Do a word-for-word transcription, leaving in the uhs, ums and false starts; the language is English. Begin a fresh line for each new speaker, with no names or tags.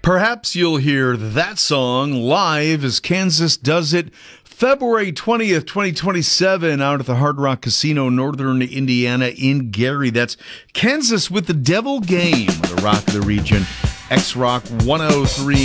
Perhaps you'll hear that song live as Kansas does it February twentieth, twenty twenty-seven out at the Hard Rock Casino, Northern Indiana in Gary. That's Kansas with the Devil Game, the Rock of the Region, X-Rock one oh three